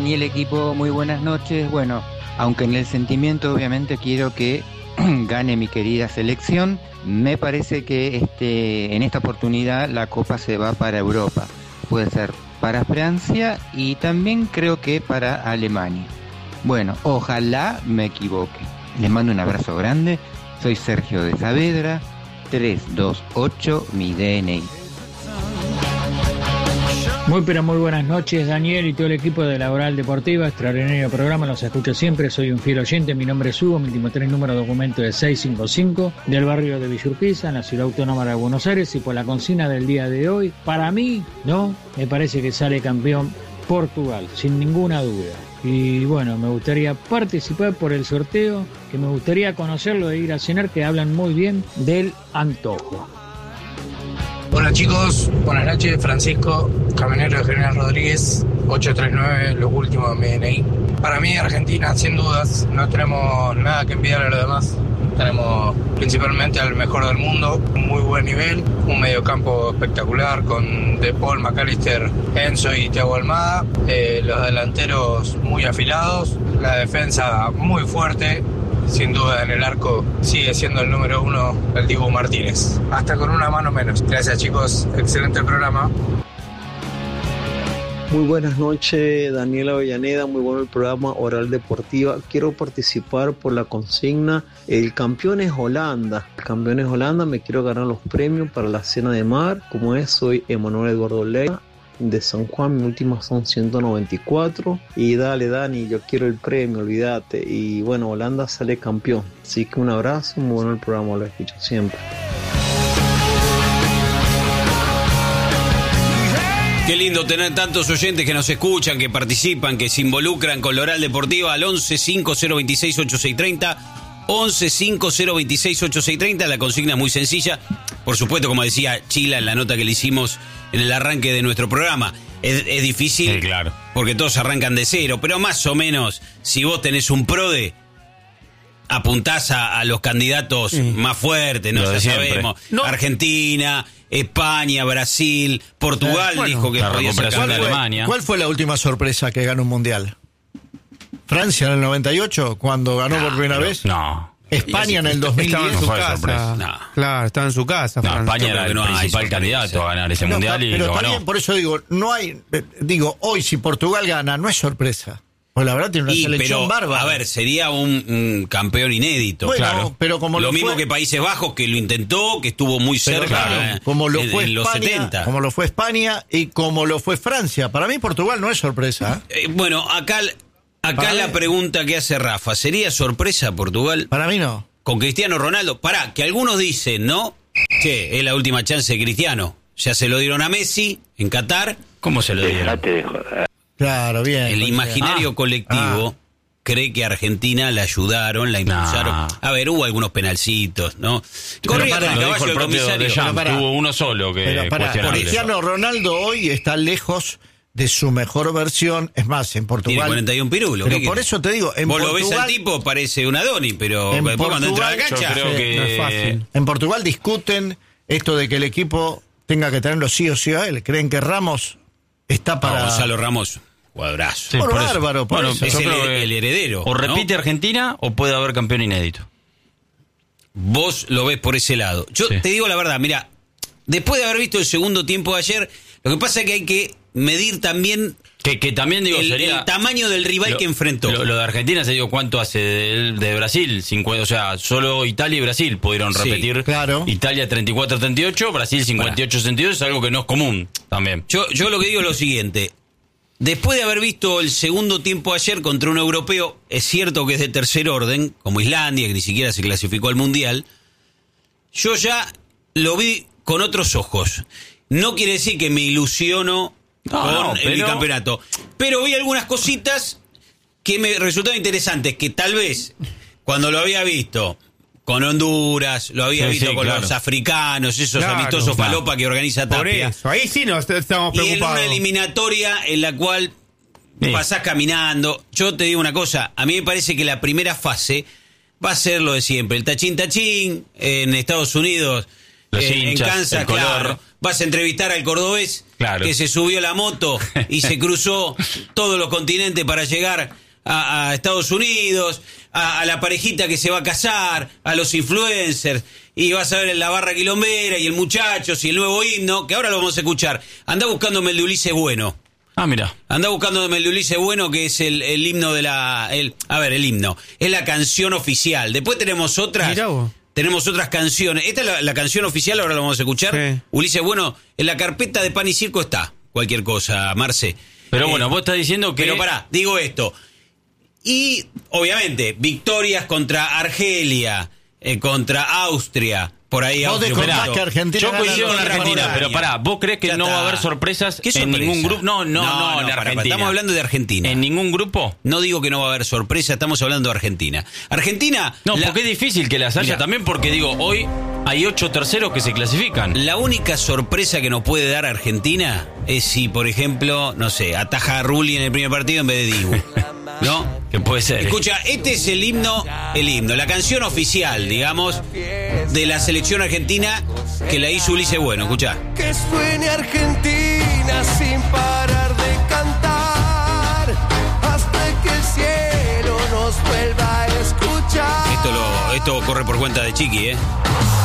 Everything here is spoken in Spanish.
Daniel, equipo, muy buenas noches. Bueno, aunque en el sentimiento obviamente quiero que gane mi querida selección, me parece que en esta oportunidad la Copa se va para Europa. Puede ser para Francia y también creo que para Alemania. Bueno, ojalá me equivoque. Les mando un abrazo grande. Soy Sergio de Saavedra, 328 mi DNI. Muy buenas noches, Daniel y todo el equipo de Laboral Deportiva. Extraordinario programa, los escucho siempre. Soy un fiel oyente. Mi nombre es Hugo, mi último número de documento es 655, del barrio de Villa Urquiza, en la ciudad autónoma de Buenos Aires. Y por la consigna del día de hoy, para mí, no, me parece que sale campeón Portugal, sin ninguna duda. Y bueno, me gustaría participar por el sorteo, que me gustaría conocerlo e ir a cenar, que hablan muy bien del antojo. Hola chicos, buenas noches, Francisco, camionero de General Rodríguez, 839, los últimos de mi DNI. Para mí Argentina, sin dudas, no tenemos nada que envidiar a los demás. Tenemos principalmente al mejor del mundo, un muy buen nivel, un mediocampo espectacular con De Paul, McAllister, Enzo y Thiago Almada, los delanteros muy afilados, la defensa muy fuerte. Sin duda en el arco sigue siendo el número 1 el Dibu Martínez, hasta con una mano menos. Gracias chicos, excelente el programa. Muy buenas noches, Daniela Avellaneda, muy bueno el programa Oral Deportiva. Quiero participar por la consigna, el campeón es Holanda. El campeón es Holanda, me quiero ganar los premios para la cena de mar. Como es, soy Emanuel Eduardo Leiva, de San Juan, mi última son 194. Y dale Dani, yo quiero el premio, olvídate. Y bueno, Holanda sale campeón. Así que un abrazo, muy bueno el programa, lo escucho siempre. Qué lindo tener tantos oyentes que nos escuchan, que participan, que se involucran con la Oral Deportiva al 11 5026 8630. 11 5026 8630. La consigna es muy sencilla. Por supuesto, como decía Chila en la nota que le hicimos en el arranque de nuestro programa, es difícil, sí, claro, porque todos arrancan de cero, pero más o menos, si vos tenés un PRODE, apuntás a los candidatos más fuertes, ¿no? Ya sabemos, no. Argentina, España, Brasil, Portugal, bueno, dijo que podía sacar a Alemania. ¿Cuál fue la última sorpresa que ganó un mundial? ¿Francia en el 98, cuando ganó por primera vez? No. España en el 2010. Estaba en su casa. No. Claro, estaba en su casa. No, España era el principal candidato a ganar ese mundial y lo ganó. También, por eso digo, no hay. Digo, hoy si Portugal gana, no es sorpresa. Pues la verdad tiene una selección bárbara. A ver, sería un campeón inédito, bueno, claro. Pero como lo mismo fue, que Países Bajos, que lo intentó, que estuvo muy cerca, claro, como lo fue en los España, 70. Como lo fue España y como lo fue Francia. Para mí Portugal no es sorpresa. Bueno, acá la pregunta que hace Rafa, ¿sería sorpresa Portugal? Para mí no. Con Cristiano Ronaldo. Pará, que algunos dicen, ¿no? Che, es la última chance de Cristiano. Ya se lo dieron a Messi en Qatar. ¿Cómo se lo dieron? Claro, bien. El imaginario colectivo cree que a Argentina la ayudaron, la impulsaron. A ver, hubo algunos penalcitos, ¿no? Corría con el caballo del comisario. Hubo uno solo que cuestionable. Cristiano Ronaldo hoy está lejos de su mejor versión. Es más, en Portugal tiene 41 pirulos. Pero por eso te digo, en vos Portugal, lo ves al tipo, parece un Adoni, pero después cuando entra a la cancha, yo creo que no es fácil. En Portugal discuten esto de que el equipo tenga que tenerlo sí o sí a él. Creen que Ramos está para... Gonzalo Ramos, jugadorazo. Sí, bárbaro, por bueno, eso. Es el heredero. O repite, ¿no? Argentina o puede haber campeón inédito. Vos lo ves por ese lado. Yo te digo la verdad, mira, después de haber visto el segundo tiempo de ayer, lo que pasa es que hay que medir también que también digo el tamaño del rival que enfrentó. Lo de Argentina, se digo, ¿cuánto hace de Brasil? 50, o sea, solo Italia y Brasil pudieron repetir. Claro. Italia 34-38, Brasil 58-62, es algo que no es común también. Yo lo que digo es lo siguiente. Después de haber visto el segundo tiempo ayer contra un europeo, es cierto que es de tercer orden, como Islandia, que ni siquiera se clasificó al Mundial, yo ya lo vi con otros ojos. No quiere decir que me ilusiono con el bicampeonato, pero vi algunas cositas que me resultaban interesantes, que tal vez cuando lo había visto con Honduras, lo había visto con los africanos, esos amistosos falopa que organiza Tapia. Por eso, ahí sí nos estamos preocupados. Y en una eliminatoria en la cual pasás caminando. Yo te digo una cosa, a mí me parece que la primera fase va a ser lo de siempre, el tachín en Estados Unidos. Los en hinchas, Kansas, el color. claro. Vas a entrevistar al cordobés Claro. que se subió a la moto y se cruzó todos los continentes para llegar a Estados Unidos, a la parejita que se va a casar, a los influencers, y vas a ver en la barra quilombera y el Muchachos y el nuevo himno, que ahora lo vamos a escuchar. Andá buscándome el de Ulises Bueno. Ah, mira. Andá buscándome el de Ulises Bueno, que es el himno de el himno. Es la canción oficial. Después tenemos otras. Mirá vos. Tenemos otras canciones. Esta es la canción oficial, ahora la vamos a escuchar. Sí. Ulises Bueno, en la carpeta de Pan y Circo está. Cualquier cosa, Marce. Pero bueno, vos estás diciendo que... Pero pará, digo esto. Y, obviamente, victorias contra Argelia, contra Austria. Por ahí Vos Austria. descontás Esperá. que Argentina Yo gana coincido con contra Argentina, Polonia. pero pará, ¿vos crees que Ya no está. va a haber sorpresas ¿Qué en sorpresa? ningún grupo? No, en para, Argentina. estamos hablando de Argentina. ¿En ningún grupo? No digo que no va a haber sorpresa, estamos hablando de Argentina. Argentina... No, porque es difícil que las haya Mirá. también, porque digo, hoy hay 8 terceros que se clasifican. La única sorpresa que nos puede dar Argentina es si, por ejemplo, no sé, ataja a Rulli en el primer partido en vez de Dibu. ¿No? Que puede ser. Escucha, este es el himno, la canción oficial, digamos, de la selección argentina que la hizo Ulises Bueno. Escucha. Que suene Argentina sin parar de cantar hasta que el cielo nos vuelva a escuchar. Esto corre por cuenta de Chiqui, ¿eh?